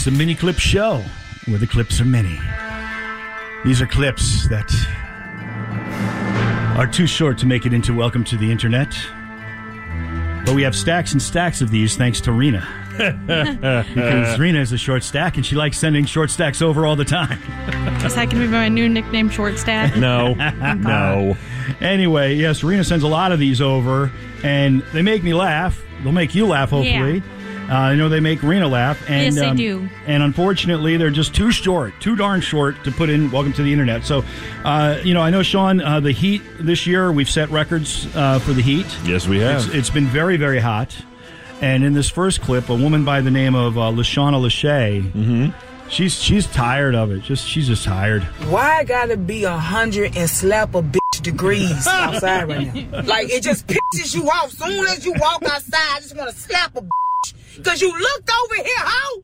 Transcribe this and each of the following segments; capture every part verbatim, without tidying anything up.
the Mini Clip Show, where the clips are many. These are clips that are too short to make it into Welcome to the Internet. But we have stacks and stacks of these thanks to Rena. Because Rena is a short stack, and she likes sending short stacks over all the time. Is that going to be my new nickname, Short Stack? No. No. Anyway, yes, Rena sends a lot of these over, and they make me laugh. They'll make you laugh, hopefully. Yeah. Uh, I know they make Rena laugh. And, yes, they um, do. And unfortunately, they're just too short, too darn short to put in Welcome to the Internet. So, uh, you know, I know, Sean, uh, the heat this year, we've set records uh, for the heat. Yes, we have. It's, it's been very, very hot. And in this first clip, a woman by the name of uh, LaShawna Lachey, mm-hmm. she's she's tired of it. Just She's just tired. Why I gotta be a hundred and slap a bitch degrees outside right now? Like, it just pisses you off. Soon as you walk outside, I just want to slap a bitch. Because you looked over here, hoe!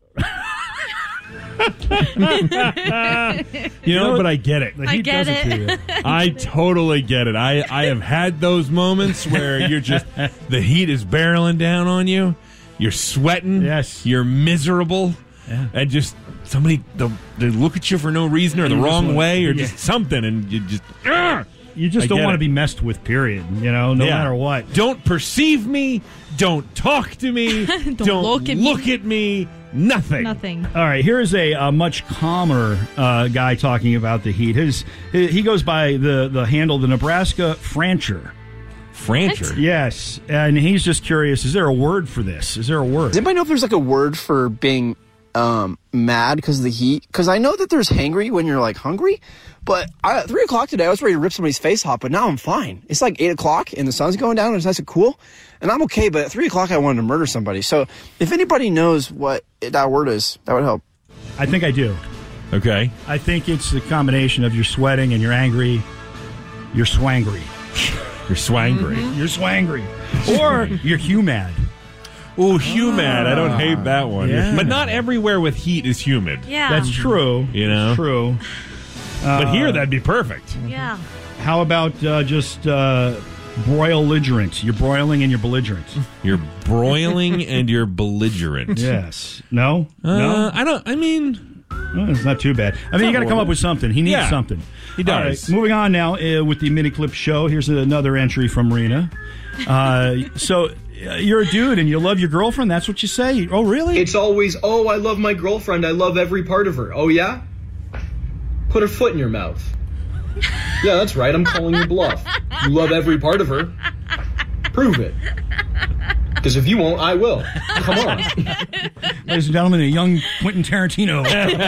You know, but I get it. The I heat get does it. it. to you. I totally get it. I, I have had those moments where you're just, the heat is barreling down on you. You're sweating. Yes. You're miserable. Yeah. And just somebody, they'll, they look at you for no reason or the You just wrong want- way or yeah. just something. And you just, Ugh! You just I don't get want to it. be messed with, period. You know, no Yeah. matter what. Don't perceive me. Don't talk to me. Don't don't look at look me. at me. Nothing. Nothing. All right, here is a, a much calmer uh, guy talking about the heat. His he goes by the, the handle the Nebraska Francher. Francher. Yes, and he's just curious. Is there a word for this? Is there a word? Does anybody know if there's like a word for being um, mad because of the heat? Because I know that there's hangry when you're like hungry, but I, at three o'clock today I was ready to rip somebody's face off, but now I'm fine. It's like eight o'clock and the sun's going down and it's nice and cool, and I'm okay. But at three o'clock I wanted to murder somebody. So if anybody knows what that word is, that would help. I think I do. Okay. I think it's the combination of you're sweating and you're angry. You're swangry. You're swangry. Mm-hmm. You're swangry, or you're humid. Ooh, humid. I don't hate that one. Yeah. But not everywhere with heat is humid. Yeah. That's true. You know? It's true. But here, that'd be perfect. Yeah. How about uh, just uh, broil-ligerant? You're broiling and you're belligerent. You're broiling and you're belligerent. Yes. No? Uh, no? I don't, I mean, Oh, it's not too bad. I mean, you got to come up with something. He needs Yeah, something. he does. All right, moving on now uh, with the Mini Clip Show. Here's another entry from Rena. Uh, so uh, you're a dude and you love your girlfriend. That's what you say? Oh, really? It's always, oh, I love my girlfriend. I love every part of her. Oh, yeah? Put her foot in your mouth. Yeah, that's right. I'm calling your bluff. You love every part of her. Prove it. Because if you won't, I will. Come on. Ladies and gentlemen, a young Quentin Tarantino.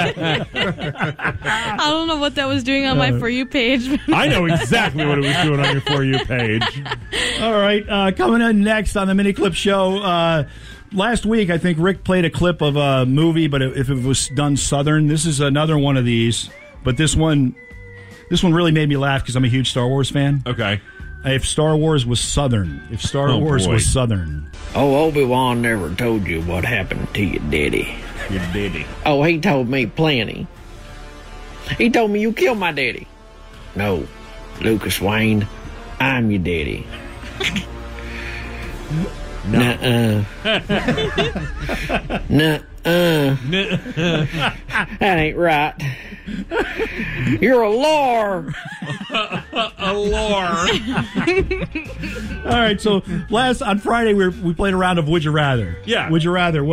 I don't know what that was doing on my For You page. I know exactly what it was doing on your For You page. All right, uh, coming in next on the Mini Clip Show. Uh, last week, I think Rick played a clip of a movie, but if it was done Southern, this is another one of these. But this one, this one really made me laugh because I'm a huge Star Wars fan. Okay. If Star Wars was Southern, if Star Oh, Wars boy. was Southern. Oh, Obi-Wan never told you what happened to your daddy. Your daddy. Oh, he told me plenty. He told me you killed my daddy. No, Lucas Wayne, I'm your daddy. Nuh-uh. Nuh-uh. That ain't right. You're a lore. A lore. All right, so last on Friday we were, we played a round of Would You Rather. Yeah. Would you rather?